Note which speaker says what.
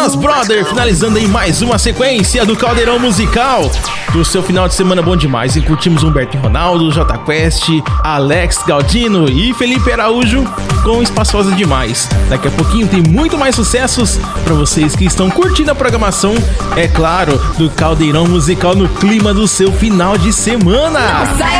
Speaker 1: Jonas Brothers, finalizando aí mais uma sequência do Caldeirão Musical. Do seu final de semana bom demais. E curtimos Humberto e Ronaldo, Jota Quest, Alex Galdino e Felipe Araújo com Espaçosa Demais. Daqui a pouquinho tem muito mais sucessos para vocês que estão curtindo a programação, é claro, do Caldeirão Musical no clima do seu final de semana.
Speaker 2: Sai